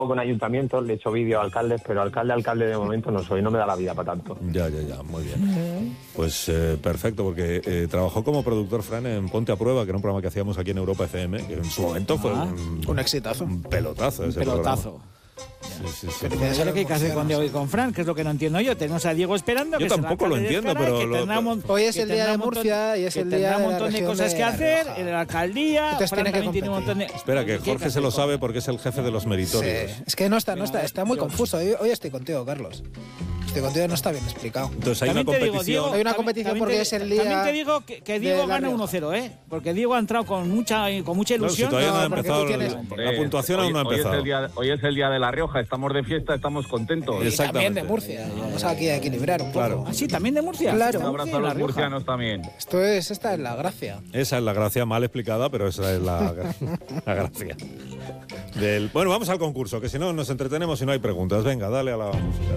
con ayuntamientos, le he hecho vídeo a alcaldes, pero alcalde de momento no soy, no me da la vida para tanto. Ya, muy bien. Pues perfecto, porque trabajó como productor, Fran, en Ponte a Prueba, que era un programa que hacíamos aquí en Europa FM, que en su momento fue un exitazo. Un pelotazo ese pelotazo. Programa. Sí. Pero eso es lo que hay que hacer con Diego y con Fran, que es lo que no entiendo yo. Tenemos a Diego esperando. Yo tampoco lo entiendo, pero... Hoy es el día de Murcia y es el día de la región. Tendrá un montón de cosas que hacer en la alcaldía. Fran también tiene un montón de... Espera, que Jorge se lo sabe porque es el jefe de los meritorios. Sí. Es que no está muy confuso. Hoy estoy contigo, Carlos. Estoy contigo, no está bien explicado. Entonces hay una competición. Diego, hay una competición porque es el día. También te digo que Diego gana 1-0, ¿eh? Porque Diego ha entrado con mucha ilusión. Si todavía no ha empezado, la puntuación aún no ha empezado. Hoy es el día de La Rioja, estamos de fiesta, estamos contentos. Y también de Murcia. Vamos aquí a equilibrar un poco. Claro. Ah, sí, también de Murcia. Claro. Un abrazo a los murcianos también. Esta es la gracia. Esa es la gracia, mal explicada, pero esa es la gracia. Bueno, vamos al concurso, que si no nos entretenemos y no hay preguntas. Venga, dale a la música.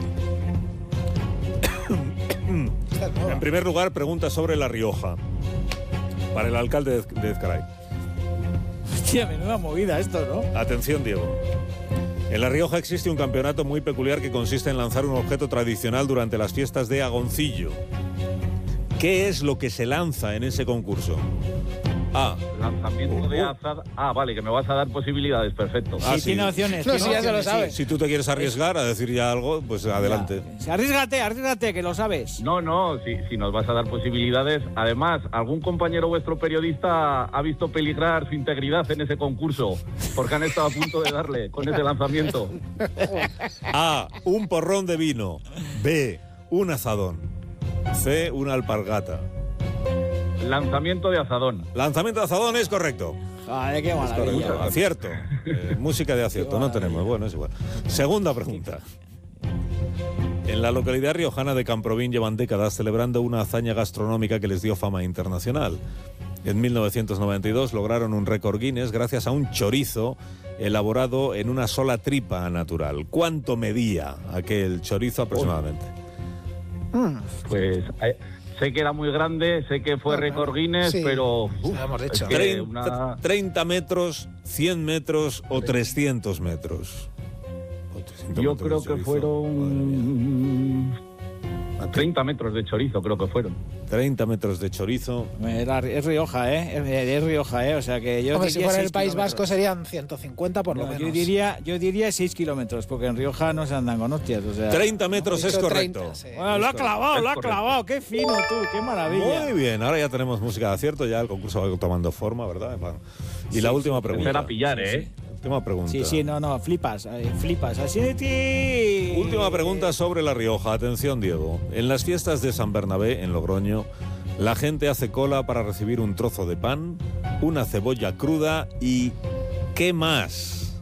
En primer lugar, pregunta sobre La Rioja. Para el alcalde de Ezcaray. Hostia, menuda movida esto, ¿no? Atención, Diego. En La Rioja existe un campeonato muy peculiar que consiste en lanzar un objeto tradicional durante las fiestas de Agoncillo. ¿Qué es lo que se lanza en ese concurso? A. Lanzamiento de azada. Vale, que me vas a dar posibilidades, perfecto. Sí, tiene opciones. No, sí, ya se lo sabe. Si tú te quieres arriesgar a decir ya algo, pues adelante. Arriesgate, que lo sabes. No, si nos vas a dar posibilidades. Además, ¿algún compañero vuestro periodista ha visto peligrar su integridad en ese concurso? Porque han estado a punto de darle con ese lanzamiento. A. Un porrón de vino. B. Un azadón. C. Una alpargata. Lanzamiento de azadón. Lanzamiento de azadón es correcto. Ay, qué maravilla. Acierto. Música de acierto, no tenemos. Bueno, es igual. Segunda pregunta. En la localidad riojana de Camprovín llevan décadas celebrando una hazaña gastronómica que les dio fama internacional. En 1992 lograron un récord Guinness gracias a un chorizo elaborado en una sola tripa natural. ¿Cuánto medía aquel chorizo aproximadamente? Pues... sé que era muy grande, sé que fue récord Guinness, sí, pero... hemos dicho. 30 metros, 100 metros o 300 metros. Yo creo que fueron... 30 metros de chorizo, creo que fueron. 30 metros de chorizo. Es Rioja, Es Rioja, O sea que yo... Hombre, si fuera el País Vasco serían 150 por lo menos. Yo diría 6 kilómetros, porque en Rioja no se andan con hostias, o sea... 30 metros es correcto. 30, sí. Bueno, lo ha clavado, qué fino tú, qué maravilla. Muy bien, ahora ya tenemos música de acierto, ya el concurso va tomando forma, ¿verdad? Y la última pregunta. Será pillar, Última pregunta. Sí, no, flipas, así de ti. Última pregunta sobre La Rioja. Atención, Diego. En las fiestas de San Bernabé, en Logroño, la gente hace cola para recibir un trozo de pan, una cebolla cruda y... ¿qué más?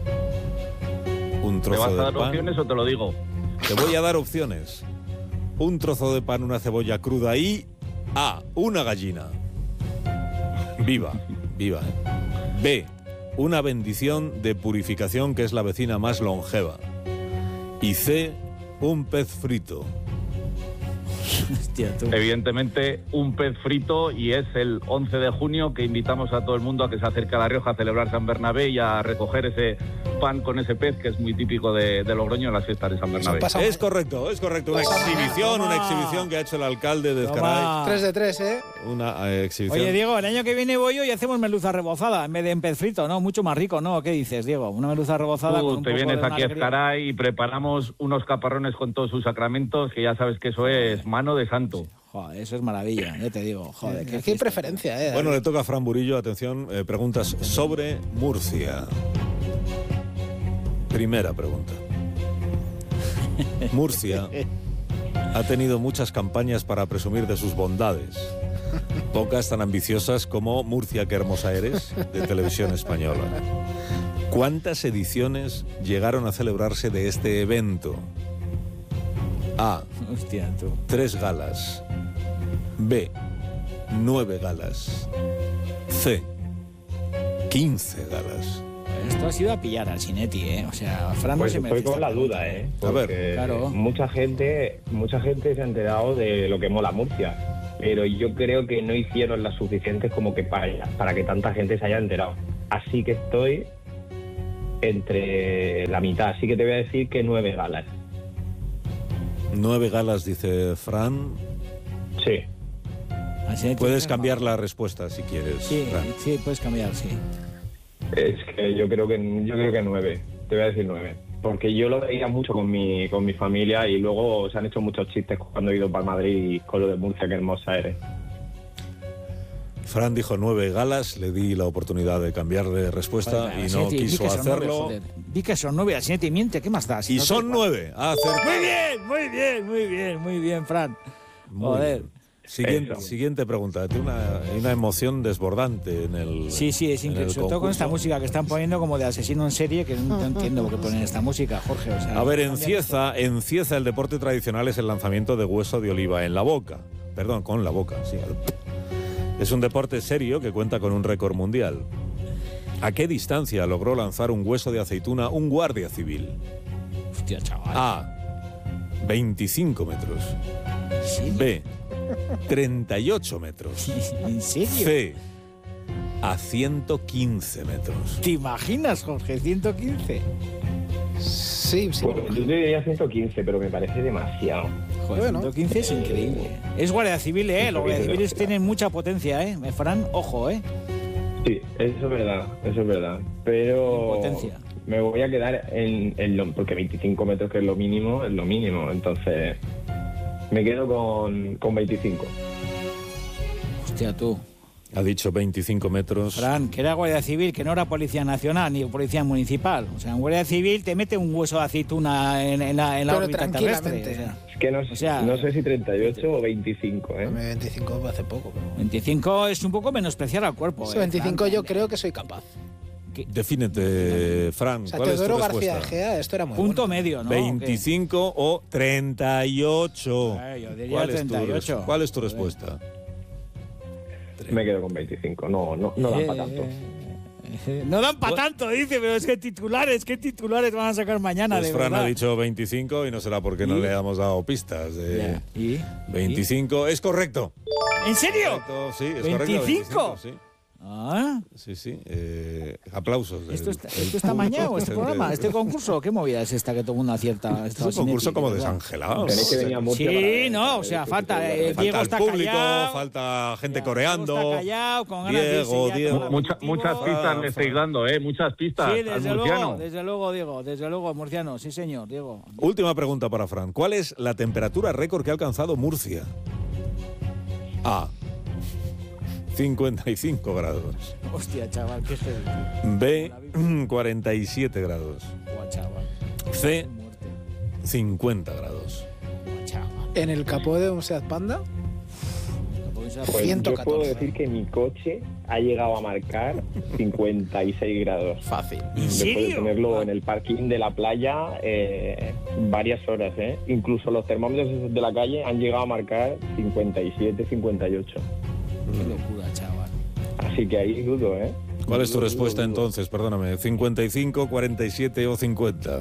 Un trozo de pan. ¿Me vas a dar opciones o te lo digo? Te voy a dar opciones. Un trozo de pan, una cebolla cruda y... A. Una gallina. Viva. B. Una bendición de purificación que es la vecina más longeva. Y C. Un pez frito. Hostia, tú. Evidentemente un pez frito, y es el 11 de junio que invitamos a todo el mundo a que se acerque a La Rioja a celebrar San Bernabé y a recoger ese pan con ese pez que es muy típico de Logroño en las fiestas de San Bernabé. Es correcto. Una exhibición que ha hecho el alcalde de Ezcaray. 3 de 3, Una exhibición. Oye, Diego, el año que viene voy yo y hacemos merluza rebozada en vez de en pez frito, ¿no? Mucho más rico, ¿no? ¿Qué dices, Diego? Una merluza rebozada con un te poco vienes de aquí a vinagre. Ezcaray y preparamos unos caparrones con todos sus sacramentos, que ya sabes que eso es mano de santo. Joder, eso es maravilla, ya te digo. Joder, Aquí hay preferencia, Bueno, le toca a Fran Burillo, atención, preguntas sobre Murcia. Primera pregunta. Murcia ha tenido muchas campañas para presumir de sus bondades. Pocas tan ambiciosas como Murcia, qué hermosa eres, de Televisión Española. ¿Cuántas ediciones llegaron a celebrarse de este evento? A. Hostia, tú. 3 galas. B. 9 galas. C. 15 galas. Esto ha sido a pillar al Sinetti, O sea, Fran pues no se merece estoy con esta la pregunta. duda, A ver, claro. Mucha gente se ha enterado de lo que mola Murcia, pero yo creo que no hicieron las suficientes como que para que tanta gente se haya enterado. Así que estoy entre la mitad, así que te voy a decir que 9 galas. 9 galas, dice Fran. Sí. Así Puedes cambiar la respuesta si quieres, Sí, Fran. sí, puedes cambiar, sí. Es que yo creo que 9. Te voy a decir 9. Porque yo lo veía mucho con mi familia y luego se han hecho muchos chistes cuando he ido para Madrid y con lo de Murcia, que hermosa eres. Fran dijo 9 galas, le di la oportunidad de cambiar de respuesta Vale, y no di quiso que son 9, hacerlo. joder. Di que son 9, así no te miente, ¿qué más das? Y son 9. Ha acertado. Muy bien, muy bien, muy bien, muy bien, Fran. Muy Joder. bien. Siguiente pregunta. Tiene una emoción desbordante en el. Sí, es en increíble. el Sobre todo con esta concurso. música que están poniendo como de asesino en serie, que no entiendo por qué ponen esta música, Jorge. O sea, A ver, en Cieza el deporte tradicional es el lanzamiento de hueso de oliva en la boca. Perdón, con la boca, sí. Es un deporte serio que cuenta con un récord mundial. ¿A qué distancia logró lanzar un hueso de aceituna un guardia civil? Hostia, chaval. A. 25 metros. ¿Sí? B. 38 metros. ¿En serio? C. A 115 metros. ¿Te imaginas, Jorge? 115. Sí, sí. Pues yo te diría 115, pero me parece demasiado. Joder, Bueno. 115 es increíble. Es Guardia Civil, ¿eh? Los Guardias Civiles tienen mucha potencia, ¿eh? Fran, ojo, ¿eh? Sí, eso es verdad. Pero Potencia. me voy a quedar en lo... Porque 25 metros, que es lo mínimo, entonces me quedo con 25. Hostia, tú. Ha dicho 25 metros. Fran, que era Guardia Civil, que no era Policía Nacional ni Policía Municipal. O sea, en Guardia Civil te mete un hueso de aceituna en la Pero órbita terrestre. tranquilamente. O sea, Es que no, O sea, no sé si 38 o 25, ¿eh? 25 hace poco. Pero... 25 es un poco menospreciar al cuerpo. Sí, 25 Fran. yo creo que soy capaz. Defínete, Fran. O sea, ¿Cuál es tu Teodoro García respuesta? Egea, esto era muy Punto bueno. medio, ¿no? 25 o 38. Yo diría ¿Cuál es tu 38. ¿Cuál es tu respuesta? Me quedo con 25. No dan para tanto. No dan para tanto, dice, pero es que titulares van a sacar mañana, Pues de Fran verdad. ha dicho 25 y no será porque no le hemos dado pistas. Ya. ¿Y? 25 es correcto. ¿En serio? Correcto, sí, es correcto. 25. Sí. Ah, Sí. Aplausos. ¿Esto está mañado, este programa, este concurso? ¿Qué movida es esta que todo el mundo acierta? Es un concurso como desangelado. ¿no? Tenéis que venir a Murcia para- Sí, no, o sea, falta. Falta Diego el está público, callado. falta gente Ya, coreando. Diego está callado, con ganas de irse Diego, ya Diego. con Muchas aperitivo. pistas le estáis dando, muchas pistas Sí, al murciano. desde luego, Diego, desde luego, murciano, sí señor, Diego. Última pregunta para Fran. ¿Cuál es la temperatura récord que ha alcanzado Murcia? A. 55 grados. Hostia, chaval, qué feo. B. 47 grados. Buah, chaval. C. Muerte. 50 grados. Buah, chaval. En el capó de un Seat Panda, Pues 114. yo puedo decir que mi coche ha llegado a marcar 56 grados. fácil. ¿En Después de serio? tenerlo en el parking de la playa varias horas, ¿eh? Incluso los termómetros de la calle han llegado a marcar 57, 58. Qué locura, chaval. Así que ahí dudo, ¿eh? ¿Cuál es tu Dudo, respuesta dudo. entonces? Perdóname. ¿55, 47 o 50?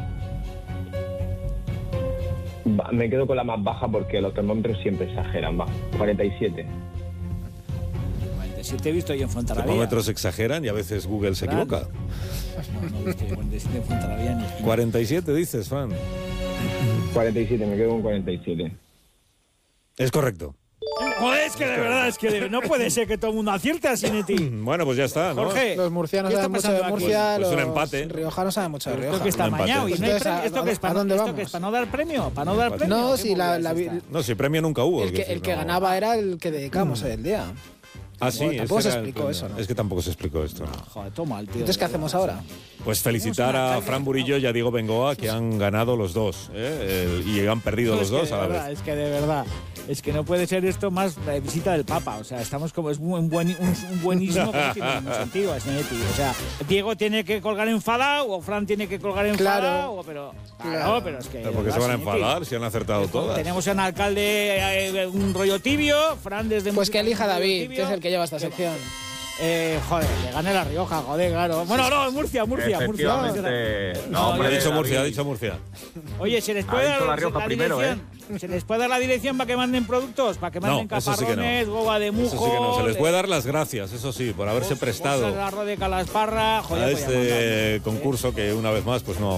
Me quedo con la más baja porque los termómetros siempre exageran. Va, 47. 47 he visto yo en Los Fontarabia. termómetros exageran y a veces Google se Fran. equivoca. No he visto yo 47 en Fontarabia ni. 47 dices, Fran. 47, me quedo con 47. Es correcto. Joder, es que de verdad, es que no puede ser que todo el mundo acierte así, Neti. Bueno, pues ya está, ¿no? Jorge, Los murcianos ¿qué está saben mucho de pasando aquí? Murcia, Pues un los empate. riojanos saben mucho de Esto Rioja. que está Un empate. amañado y no hay Entonces, premio. ¿Esto qué es? ¿a dónde ¿Esto vamos? qué es? ¿Para no dar premio? ¿Para no dar premio? No, ¿Qué si movida la es vi- esta? No, si premio nunca hubo. el quiero que decir, no. ganaba era el que dedicamos hoy el día. Ah, sí, Bueno, tampoco ese se era el explicó premio. eso, ¿no? Es que tampoco se explicó esto. Joder, toma el tío. Entonces, ¿qué hacemos ahora? Pues felicitar a Fran Burillo y a Diego Bengoa, que han ganado los dos, y han perdido los dos a la vez. Es que de verdad, es que no puede ser esto más visita del Papa. O sea, estamos como es un buenísimo que no tiene ningún sentido, Neti. O sea, Diego tiene que colgar enfadado o Fran tiene que colgar enfadado. Claro. Claro, pero es que. Pero porque se van a enfadar si han acertado todas. Tenemos un alcalde un rollo tibio, Fran desde Pues que elija un rollo David, tibio. que es el que lleva esta sección. Joder, le gane La Rioja, joder, claro. Bueno, no, Murcia. Efectivamente. No, hombre, Ha dicho Murcia, David. ha dicho Murcia. Oye, ¿se les puede Ha dicho La dar Rioja la primero, dirección? ¿Se les puede dar la dirección para que manden productos? Para que manden No, eso sí que no. caparrones, goba de mujo... Eso sí que no. Se les puede dar las gracias, eso sí, por haberse prestado bolsas de arroz de calasparra, joder, a pues ya mandan. este concurso que una vez más pues no